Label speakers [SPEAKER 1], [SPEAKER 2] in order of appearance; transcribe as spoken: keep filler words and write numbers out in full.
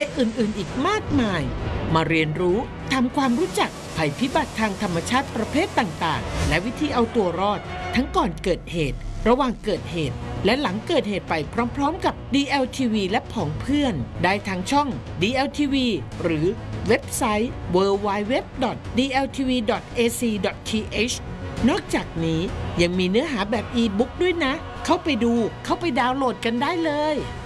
[SPEAKER 1] อื่นๆอีกมากมายมาเรียนรู้ทำความรู้จักภัยพิบัติทางธรรมชาติประเภทต่างๆและวิธีเอาตัวรอดทั้งก่อนเกิดเหตุระหว่างเกิดเหตุและหลังเกิดเหตุไปพร้อมๆกับ ดี แอล ที วี และผองเพื่อนได้ทางช่อง ดี แอล ที วี หรือเว็บไซต์ ดับเบิลยู ดับเบิลยู ดับเบิลยู ดอท ดี แอล ที วี ดอท เอ ซี ดอท ที เอช นอกจากนี้ยังมีเนื้อหาแบบอีบุ๊กด้วยนะเข้าไปดูเข้าไปดาวน์โหลดกันได้เลย